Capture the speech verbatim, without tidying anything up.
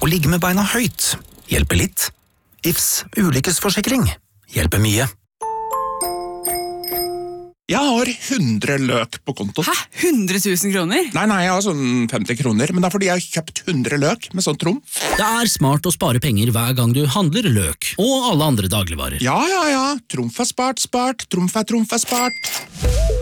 Å ligge med beina høyt hjelper litt. I F S ulykkesforsikring hjelper mye. Jeg har hundre løk på konto. Hæ? hundre tusen kroner? Nei, nei, jeg har sånn femti kroner, men det er fordi jeg har kjøpt hundre løk med sånn trumf. Det er smart å spare penger hver gang du handler løk, og alle andre dagligvarer. Ja, ja, ja. Trumf er spart, spart. Trumf er trumf er spart.